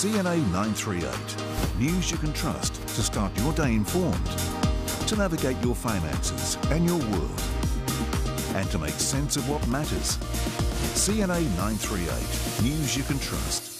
CNA 938. News you can trust to start your day informed, to navigate your finances and your world, and to make sense of what matters. CNA 938. News you can trust.